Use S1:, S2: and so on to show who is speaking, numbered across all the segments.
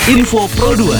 S1: Info Pro 2.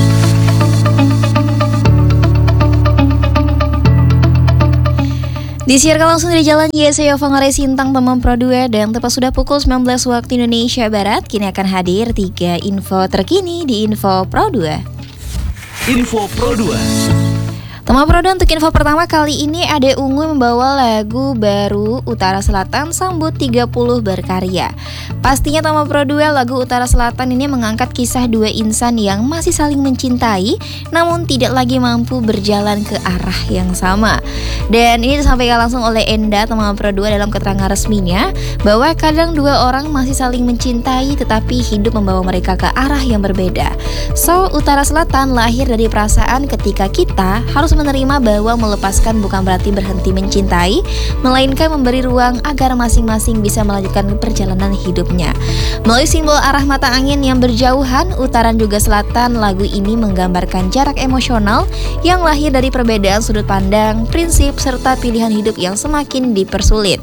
S2: Disiarkan langsung dari Jalan YSEO Fangare Sintang Temon Pro 2 dan tepat sudah pukul 19 waktu Indonesia Barat. Kini akan hadir 3 info terkini di Info Pro 2.
S1: Info Pro 2.
S2: Teman Pro 2, untuk info pertama kali ini Ade Ungu membawa lagu baru Utara Selatan Sambut 30 berkarya. Pastinya teman Pro 2, lagu Utara Selatan ini mengangkat kisah dua insan yang masih saling mencintai namun tidak lagi mampu berjalan ke arah yang sama. Dan ini disampaikan langsung oleh Enda teman Pro 2 dalam keterangan resminya bahwa kadang dua orang masih saling mencintai tetapi hidup membawa mereka ke arah yang berbeda. So, Utara Selatan lahir dari perasaan ketika kita harus menerima bahwa melepaskan bukan berarti berhenti mencintai, melainkan memberi ruang agar masing-masing bisa melanjutkan perjalanan hidupnya. Melalui simbol arah mata angin yang berjauhan, utara juga selatan, lagu ini menggambarkan jarak emosional yang lahir dari perbedaan sudut pandang, prinsip, serta pilihan hidup yang semakin dipersulit.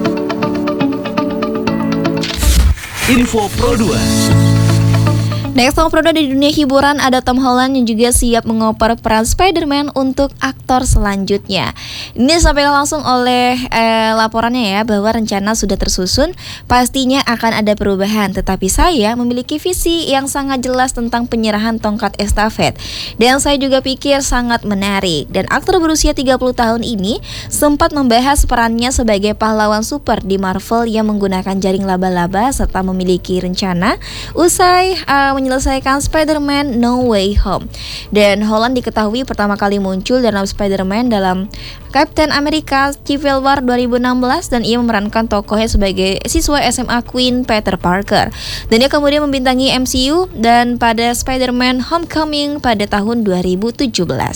S1: Info Pro 2.
S2: Next, Tom Pro 2 di dunia hiburan ada Tom Holland yang juga siap mengoper peran Spider-Man untuk aktor selanjutnya. Ini disampaikan langsung oleh laporannya ya bahwa rencana sudah tersusun, pastinya akan ada perubahan. Tetapi saya memiliki visi yang sangat jelas tentang penyerahan tongkat estafet dan saya juga pikir sangat menarik. Dan aktor berusia 30 tahun ini sempat membahas perannya sebagai pahlawan super di Marvel yang menggunakan jaring laba-laba serta memiliki rencana usai menyelesaikan Spider-Man No Way Home. Dan Holland diketahui pertama kali muncul dalam Spider-Man dalam Captain America Civil War 2016 dan ia memerankan tokohnya sebagai siswa SMA Queen Peter Parker. Dan dia kemudian membintangi MCU dan pada Spider-Man Homecoming pada tahun 2017.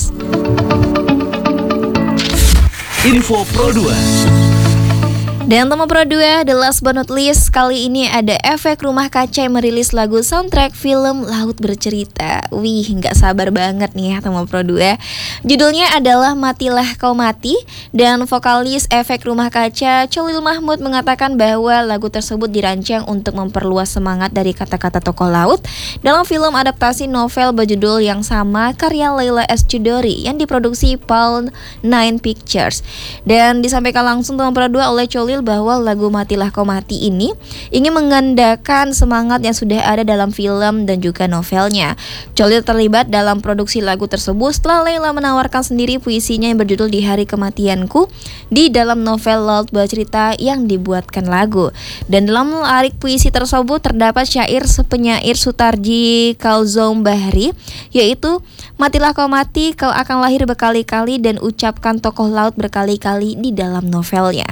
S1: Info Pro 2.
S2: Dan teman Pro 2, the last but not least, kali ini ada Efek Rumah Kaca yang merilis lagu soundtrack film Laut Bercerita. Wih, gak sabar banget nih ya teman Pro 2. Judulnya adalah Matilah Kau Mati, dan vokalis Efek Rumah Kaca Cholil Mahmud mengatakan bahwa lagu tersebut dirancang untuk memperluas semangat dari kata-kata tokoh laut dalam film adaptasi novel berjudul yang sama karya Leila S. Chudori yang diproduksi Paul Nine Pictures. Dan disampaikan langsung teman Pro 2 oleh Cholil bahwa lagu Matilah Kau Mati ini ingin menggandakan semangat yang sudah ada dalam film dan juga novelnya. Cholil terlibat dalam produksi lagu tersebut setelah Leila menawarkan sendiri puisinya yang berjudul Di Hari Kematianku di dalam novel Laut Bercerita yang dibuatkan lagu. Dan dalam lirik puisi tersebut terdapat syair penyair Sutarji Kalzoum Bahri, yaitu Matilah kau mati, kau akan lahir berkali-kali, dan ucapkan tokoh laut berkali-kali di dalam novelnya.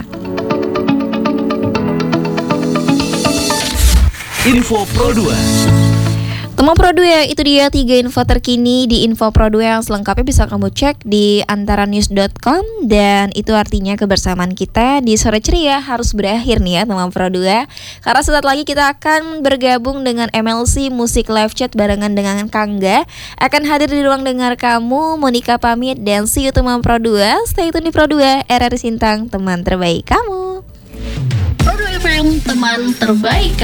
S1: Info Pro 2.
S2: Teman Pro 2, itu dia 3 info terkini di Info Pro 2 yang selengkapnya bisa kamu cek di antaranews.com. Dan itu artinya kebersamaan kita di sore ceria harus berakhir nih ya teman Pro 2. Karena sesaat lagi kita akan bergabung dengan MLC Musik Live Chat barengan dengan Kangga. Akan hadir di ruang dengar kamu. Monica pamit dan see you teman Pro 2. Stay tune di Pro 2, RRI Sintang, teman terbaik kamu.
S3: Pro 2 FM, teman terbaik.